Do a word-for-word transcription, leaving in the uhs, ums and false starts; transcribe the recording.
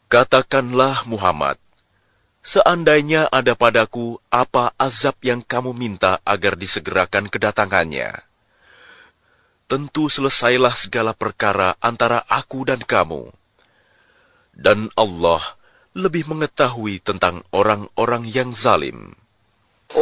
Katakanlah Muhammad, seandainya ada padaku apa azab yang kamu minta agar disegerakan kedatangannya, tentu selesailah segala perkara antara aku dan kamu. Dan Allah lebih mengetahui tentang orang-orang yang zalim.